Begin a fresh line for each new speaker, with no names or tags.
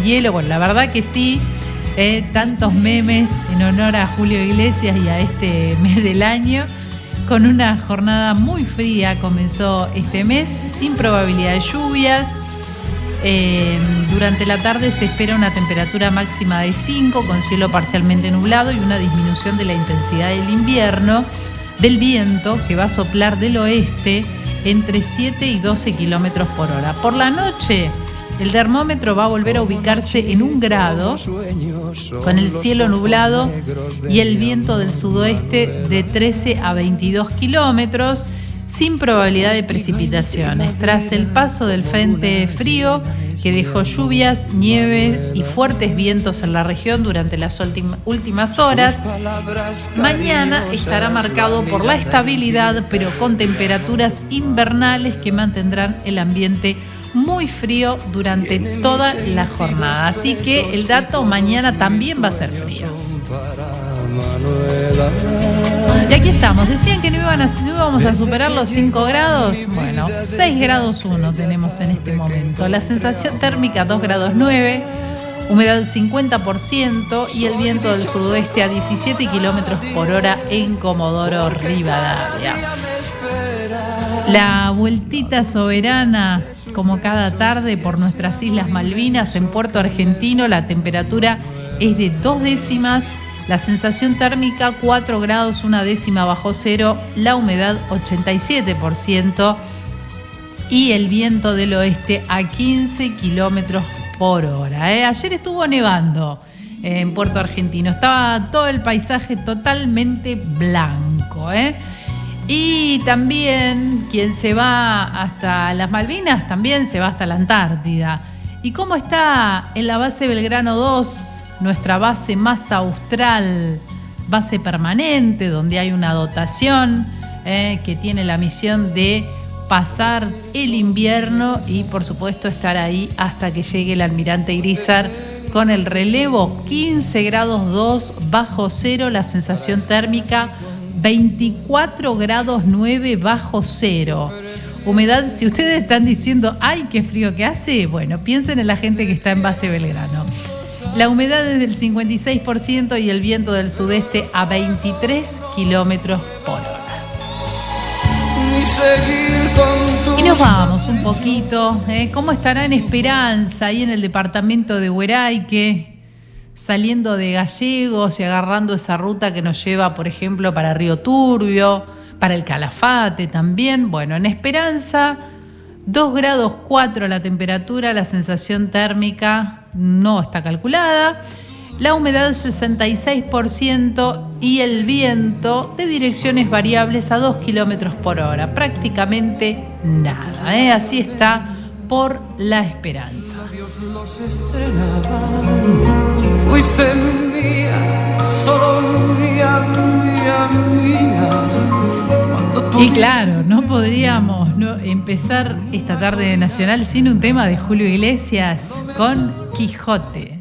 hielo. Bueno, la verdad que sí, tantos memes en honor a Julio Iglesias y a este mes del año. Con una jornada muy fría comenzó este mes, sin probabilidad de lluvias. Durante la tarde se espera una temperatura máxima de 5, con cielo parcialmente nublado y una disminución de la intensidad del viento, que va a soplar del oeste entre 7 y 12 kilómetros por hora. Por la noche, el termómetro va a volver a ubicarse en 1 grado, con el cielo nublado y el viento del sudoeste de 13 a 22 kilómetros, sin probabilidad de precipitaciones. Tras el paso del frente frío, que dejó lluvias, nieve y fuertes vientos en la región durante las últimas horas, mañana estará marcado por la estabilidad, pero con temperaturas invernales que mantendrán el ambiente muy frío durante toda la jornada. Así que el dato mañana también va a ser frío. Y aquí estamos. Decían que no íbamos a superar los 5 grados. Bueno, 6 grados 1 tenemos en este momento. La sensación térmica 2 grados 9, humedad 50% y el viento del sudoeste a 17 kilómetros por hora en Comodoro Rivadavia. La vueltita soberana, como cada tarde, por nuestras Islas Malvinas. En Puerto Argentino la temperatura es de 2 décimas, la sensación térmica 4 grados 1 décima bajo cero, la humedad 87% y el viento del oeste a 15 kilómetros por hora. Ayer estuvo nevando en Puerto Argentino, estaba todo el paisaje totalmente blanco. Y también quien se va hasta las Malvinas también se va hasta la Antártida. ¿Y cómo está en la base Belgrano 2, nuestra base más austral, base permanente, donde hay una dotación que tiene la misión de pasar el invierno y por supuesto estar ahí hasta que llegue el almirante Irizar con el relevo? 15 grados 2 bajo cero, la sensación térmica 24 grados 9 bajo cero. Humedad, si ustedes están diciendo, ¡ay, qué frío que hace! Bueno, piensen en la gente que está en base Belgrano. La humedad es del 56% y el viento del sudeste a 23 kilómetros por hora. Y nos vamos un poquito. ¿Cómo estará en Esperanza, ahí en el departamento de Hueraique? Saliendo de Gallegos y agarrando esa ruta que nos lleva, por ejemplo, para Río Turbio, para el Calafate también. Bueno, en Esperanza, 2 grados 4 la temperatura, la sensación térmica no está calculada, la humedad 66% y el viento de direcciones variables a 2 kilómetros por hora, prácticamente nada. Así está por la Esperanza.
Fuiste mía, solo mía, mía, mía.
Y claro, no podríamos empezar esta tarde de Nacional sin un tema de Julio Iglesias con Quijote.